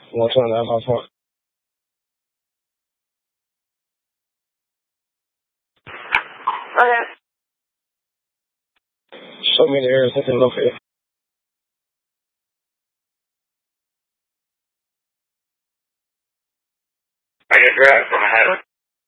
我turn that off. Okay. Show me the area since it's located. I guess you're at from a head.